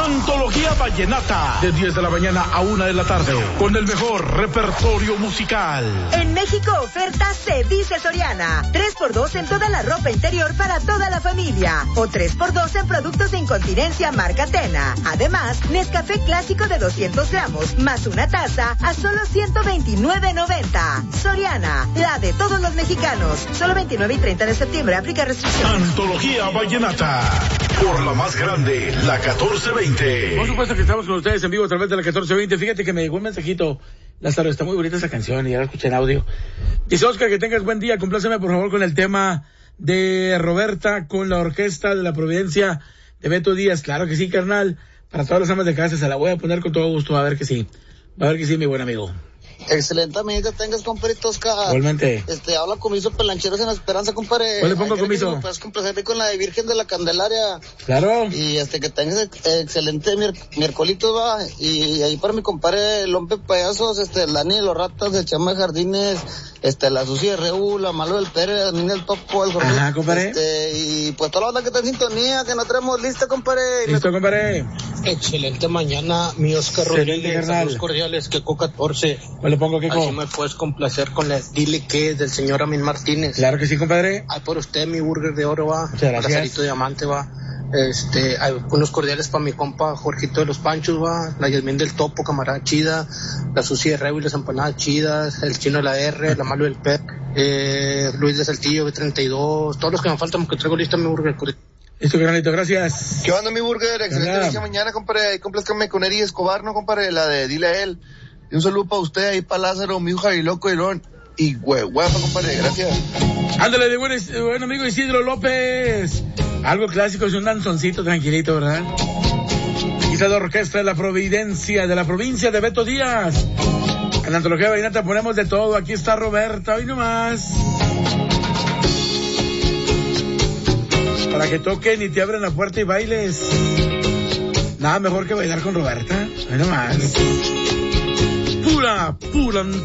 Antología Vallenata, de 10 de la mañana a 1 de la tarde, con el mejor repertorio musical. En México oferta se dice Soriana. 3x2 en toda la ropa interior para toda la familia. O 3x2 en productos de incontinencia marca Tena. Además, Nescafé clásico de 200 gramos, más una taza a solo $129.90. Soriana, la de todos los mexicanos. Solo 29 y 30 de septiembre, aplica restricciones. Antología Vallenata, por la más grande, la 1420. Por supuesto que estamos con ustedes en vivo a través de la 1420. Fíjate que me llegó un mensajito. Lázaro, está muy bonita esa canción y ya la escuché en audio. Dice Oscar, que tengas buen día. Compláceme por favor con el tema de Roberta con la orquesta de la Providencia de Beto Díaz. Claro que sí, carnal. Para todas las amas de casa se la voy a poner con todo gusto. A ver que sí. Va a ver que sí, mi buen amigo. Excelente, amiga, tengas, compadrito Oscar. Igualmente. Habla Comiso Pelancheros en la Esperanza, compadre. ¿Cuál le pongo, Comiso? Puedes complacerme con la de Virgen de la Candelaria. Claro. Y que tengas excelente miércolito, va. Y ahí para mi compadre Lompe Payasos, Lani de los Ratas, el Chama de Jardines, la Sucia de Reú, la Malo del Pérez, la Niña del Topo, el Jorge. Ajá, compadre. Y pues toda la banda que está en sintonía, que no tenemos lista, compadre. Listo, compadre. Excelente mañana, mi Oscar Rodríguez. Saludos cordiales, Queco 14. ¿Cuál le pongo, Queco? Así me puedes complacer con la Dile que es del señor Amin Martínez. Claro que sí, compadre. Ay, por usted mi burger de oro, va. Muchas gracias. Lazarito Diamante, va. Hay unos cordiales para mi compa Jorgito de los Panchos, va. La Yasmín del Topo, camarada chida. La Sucia de Reu y las empanadas chidas. El Chino de la R, la Malo del Pep. Luis de Saltillo, B32. Todos los que me faltan, porque traigo lista mi burger. Listo, granito, gracias. ¿Qué onda, mi burger? Excelente inicio mañana, compadre. Complázcame con Eri Escobar, ¿no, compadre? La de Dile a él. Y un saludo para usted ahí, para Lázaro, mi hijo Loco y huehuepa, compadre. Gracias. Ándale, de buen amigo Isidro López. Algo clásico, es un danzoncito tranquilito, ¿verdad? Aquí está la orquesta de la Providencia, de la provincia de Beto Díaz. En la Antología Vallenata ponemos de todo. Aquí está Roberta, hoy nomás. Para que toquen y te abran la puerta y bailes. Nada mejor que bailar con Roberta. Hoy nomás. Pura